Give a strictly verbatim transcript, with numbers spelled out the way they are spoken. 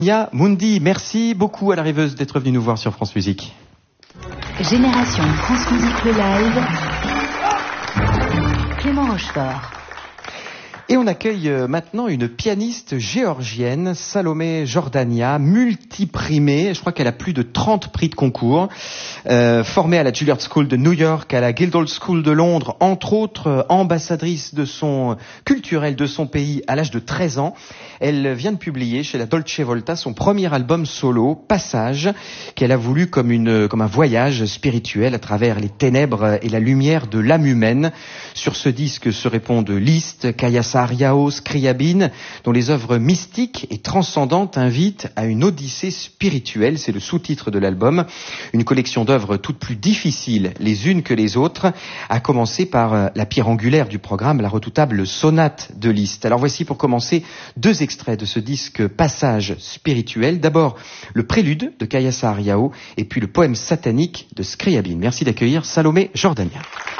Nia Mundi, merci beaucoup à la rêveuse d'être venue nous voir sur France Musique. Génération France Musique le live. Clément Rochefort. Et on accueille maintenant une pianiste géorgienne, Salomé Jordania, multiprimée. Je crois qu'elle a plus de trente prix de concours. Euh, formée à la Juilliard School de New York, à la Guildhall School de Londres, entre autres ambassadrice de son culturelle de son pays à l'âge de treize ans. Elle vient de publier chez la Dolce Volta son premier album solo, Passage, qu'elle a voulu comme une comme un voyage spirituel à travers les ténèbres et la lumière de l'âme humaine. Sur ce disque se répondent Liszt, Kaya Saariaho, Scriabine, dont les œuvres mystiques et transcendantes invitent à une odyssée spirituelle. C'est le sous-titre de l'album. Une collection d'œuvres toutes plus difficiles les unes que les autres, à commencer par la pierre angulaire du programme, la redoutable sonate de Liszt. Alors voici pour commencer deux extraits de ce disque Passage spirituel. D'abord, le prélude de Kaya Saariaho et puis le poème satanique de Scriabine. Merci d'accueillir Salomé Jordania.